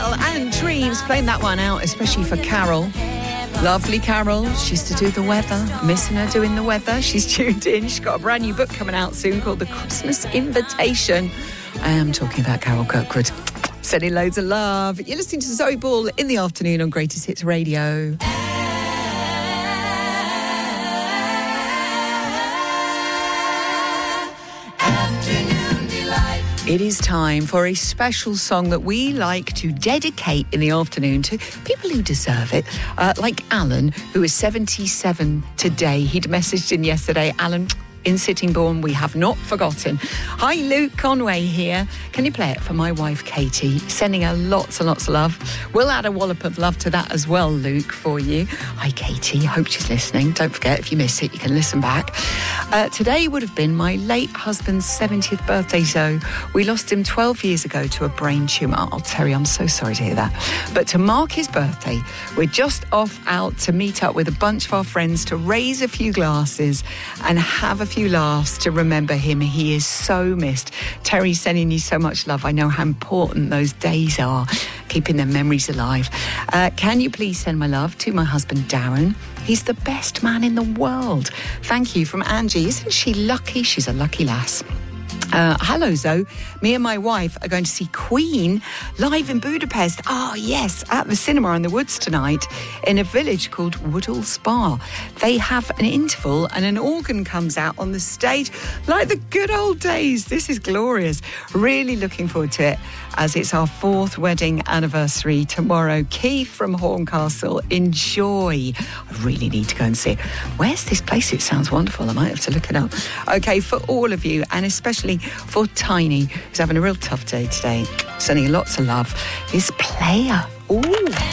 Adele and Dreams, playing that one out, especially for Carol. Lovely Carol. She used to do the weather. Missing her doing the weather. She's tuned in. She's got a brand new book coming out soon called The Christmas Invitation. I am talking about Carol Kirkwood. Sending loads of love. You're listening to Zoe Ball in the afternoon on Greatest Hits Radio. It is time for a special song that we like to dedicate in the afternoon to people who deserve it. Like Alan, who is 77 today. He'd messaged in yesterday. Alan, in Sittingbourne, we have not forgotten. Hi, Luke Conway here. Can you play it for my wife, Katie? Sending her lots and lots of love. We'll add a wallop of love to that as well, Luke, for you. Hi, Katie. Hope she's listening. Don't forget, if you miss it, you can listen back. Today would have been my late husband's 70th birthday, so we lost him 12 years ago to a brain tumour. Oh, Terry, I'm so sorry to hear that. But to mark his birthday, we're just off out to meet up with a bunch of our friends to raise a few glasses and have a few laughs to remember him. He is so missed. Terry, sending you so much love. I know how important those days are, keeping their memories alive. Can you please send my love to my husband, Darren? He's the best man in the world. Thank you, from Angie. Isn't she lucky? She's a lucky lass. Hello, Zoe. Me and my wife are going to see Queen live in Budapest. Oh, yes, at the cinema in the woods tonight in a village called Woodall Spa. They have an interval and an organ comes out on the stage like the good old days. This is glorious. Really looking forward to it, as it's our 4th wedding anniversary tomorrow. Keith from Horncastle, enjoy. I really need to go and see it. Where's this place? It sounds wonderful. I might have to look it up. Okay, for all of you, and especially for Tiny, who's having a real tough day today, sending lots of love, is Player. Ooh.